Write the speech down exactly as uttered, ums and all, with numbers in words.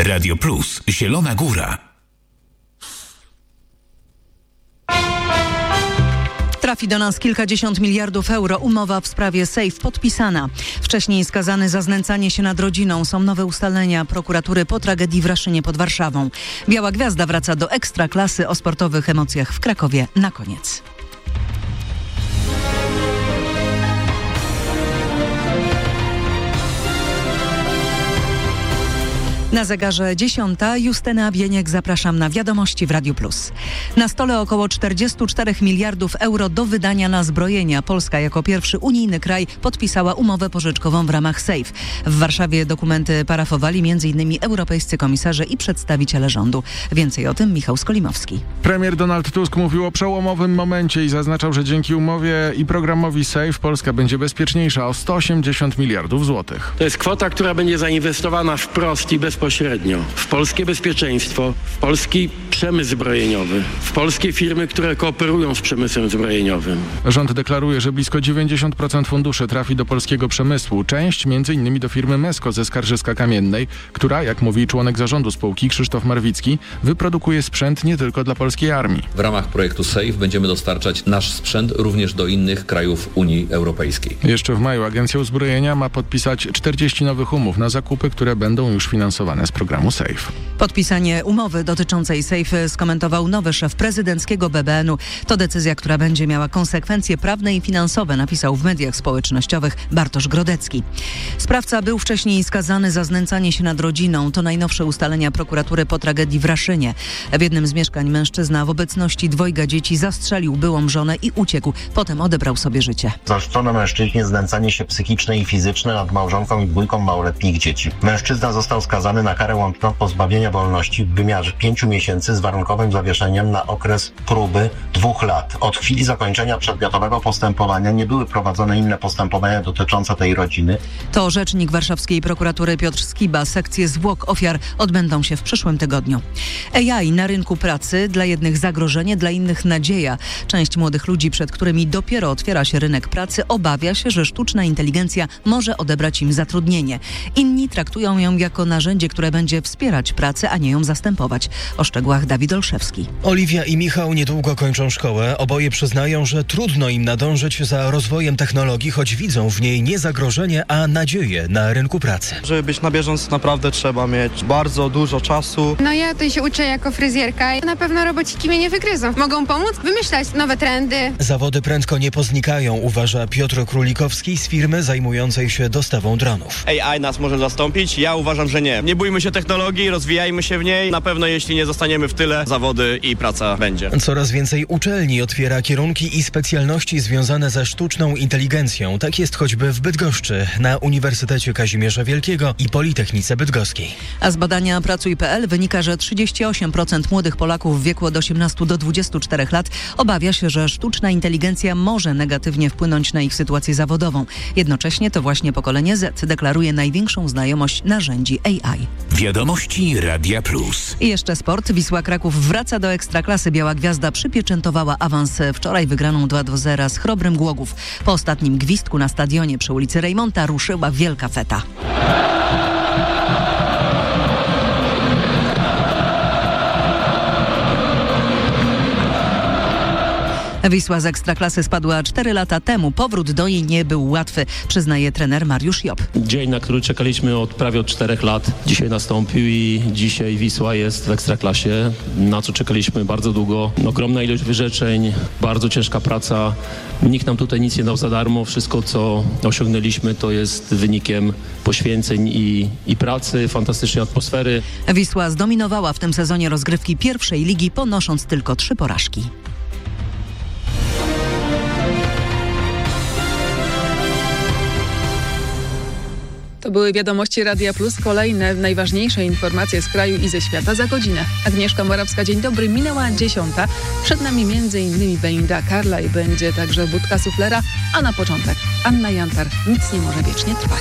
Radio Plus, Zielona Góra. Trafi do nas kilkadziesiąt miliardów euro. Umowa w sprawie Safe podpisana. Wcześniej skazany za znęcanie się nad rodziną. Są nowe ustalenia prokuratury po tragedii w Raszynie pod Warszawą. Biała Gwiazda wraca do Ekstraklasy. O sportowych emocjach w Krakowie na koniec. Na zegarze dziesiąta. Justyna Bieniek, zapraszam na wiadomości w Radiu Plus. Na stole około czterdzieści cztery miliardów euro do wydania na zbrojenia. Polska jako pierwszy unijny kraj podpisała umowę pożyczkową w ramach Safe. W Warszawie dokumenty parafowali m.in. europejscy komisarze i przedstawiciele rządu. Więcej o tym Michał Skolimowski. Premier Donald Tusk mówił o przełomowym momencie i zaznaczał, że dzięki umowie i programowi Safe Polska będzie bezpieczniejsza o sto osiemdziesiąt miliardów złotych. To jest kwota, która będzie zainwestowana wprost i bezpośrednio w polskie bezpieczeństwo, w polski przemysł zbrojeniowy, w polskie firmy, które kooperują z przemysłem zbrojeniowym. Rząd deklaruje, że blisko dziewięćdziesiąt procent funduszy trafi do polskiego przemysłu. Część między innymi do firmy Mesko ze Skarżyska-Kamiennej, która, jak mówi członek zarządu spółki Krzysztof Marwicki, wyprodukuje sprzęt nie tylko dla polskiej armii. W ramach projektu Safe będziemy dostarczać nasz sprzęt również do innych krajów Unii Europejskiej. Jeszcze w maju Agencja Uzbrojenia ma podpisać czterdzieści nowych umów na zakupy, które będą już finansowane z programu Safe. Podpisanie umowy dotyczącej Safe skomentował nowy szef prezydenckiego B B N-u. To decyzja, która będzie miała konsekwencje prawne i finansowe, napisał w mediach społecznościowych Bartosz Grodecki. Sprawca był wcześniej skazany za znęcanie się nad rodziną. To najnowsze ustalenia prokuratury po tragedii w Raszynie. W jednym z mieszkań mężczyzna w obecności dwojga dzieci zastrzelił byłą żonę i uciekł. Potem odebrał sobie życie. Zarzucono mężczyźnie znęcanie się psychiczne i fizyczne nad małżonką i dwójką małoletnich dzieci. Mężczyzna został skazany na karę łączną pozbawienia wolności w wymiarze pięciu miesięcy z warunkowym zawieszeniem na okres próby dwóch lat. Od chwili zakończenia przedmiotowego postępowania nie były prowadzone inne postępowania dotyczące tej rodziny. To rzecznik warszawskiej prokuratury Piotr Skiba. Sekcje zwłok ofiar odbędą się w przyszłym tygodniu. A I na rynku pracy. Dla jednych zagrożenie, dla innych nadzieja. Część młodych ludzi, przed którymi dopiero otwiera się rynek pracy, obawia się, że sztuczna inteligencja może odebrać im zatrudnienie. Inni traktują ją jako narzędzie, które będzie wspierać pracę, a nie ją zastępować. O szczegółach Dawid Olszewski. Oliwia i Michał niedługo kończą szkołę. Oboje przyznają, że trudno im nadążyć za rozwojem technologii, choć widzą w niej nie zagrożenie, a nadzieję na rynku pracy. Żeby być na bieżąco, naprawdę trzeba mieć bardzo dużo czasu. No ja tutaj się uczę jako fryzjerka i na pewno robociki mnie nie wygryzą. Mogą pomóc wymyślać nowe trendy. Zawody prędko nie poznikają, uważa Piotr Królikowski z firmy zajmującej się dostawą dronów. A I nas może zastąpić? Ja uważam, że nie. Nie bójmy się technologii, rozwijajmy się w niej. Na pewno jeśli nie zostaniemy w tyle, zawody i praca będzie. Coraz więcej uczelni otwiera kierunki i specjalności związane ze sztuczną inteligencją. Tak jest choćby w Bydgoszczy, na Uniwersytecie Kazimierza Wielkiego i Politechnice Bydgoskiej. A z badania Pracuj kropka p l wynika, że trzydzieści osiem procent młodych Polaków w wieku od osiemnastu do dwudziestu czterech lat obawia się, że sztuczna inteligencja może negatywnie wpłynąć na ich sytuację zawodową. Jednocześnie to właśnie pokolenie Z deklaruje największą znajomość narzędzi A I. Wiadomości Radia Plus. I jeszcze sport. Wisła Kraków wraca do Ekstraklasy. Biała Gwiazda przypieczętowała awans wczoraj wygraną dwa do zera z Chrobrym Głogów. Po ostatnim gwizdku na stadionie przy ulicy Rejmonta ruszyła wielka feta. Wisła z Ekstraklasy spadła cztery lata temu. Powrót do niej nie był łatwy, przyznaje trener Mariusz Job. Dzień, na który czekaliśmy od prawie od czterech lat, dzisiaj nastąpił i dzisiaj Wisła jest w Ekstraklasie, na co czekaliśmy bardzo długo. Ogromna ilość wyrzeczeń, bardzo ciężka praca. Nikt nam tutaj nic nie dał za darmo. Wszystko, co osiągnęliśmy, to jest wynikiem poświęceń i, i pracy, fantastycznej atmosfery. Wisła zdominowała w tym sezonie rozgrywki pierwszej ligi, ponosząc tylko trzy porażki. To były wiadomości Radia Plus. Kolejne najważniejsze informacje z kraju i ze świata za godzinę. Agnieszka Morawska, dzień dobry. Minęła dziesiąta. Przed nami między innymi Belinda Carlisle, będzie także Budka Suflera, a na początek Anna Jantar. Nic nie może wiecznie trwać.